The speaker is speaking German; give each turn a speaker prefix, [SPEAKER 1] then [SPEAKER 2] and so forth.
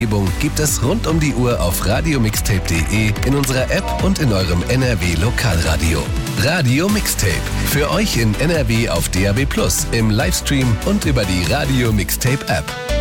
[SPEAKER 1] gibt es rund um die Uhr auf radiomixtape.de, in unserer App und in eurem NRW Lokalradio. Radio Mixtape. Für euch in NRW auf DAB+, im Livestream und über die Radio Mixtape App.